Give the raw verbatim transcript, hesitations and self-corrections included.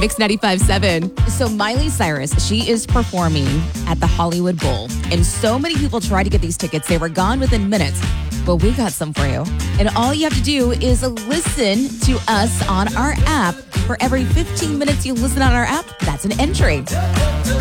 Mix ninety-five point seven. So Miley Cyrus, she is performing at the Hollywood Bowl. And so many people tried to get these tickets. They were gone within minutes. But we got some for you. And all you have to do is listen to us on our app. For every fifteen minutes you listen on our app, that's an entry.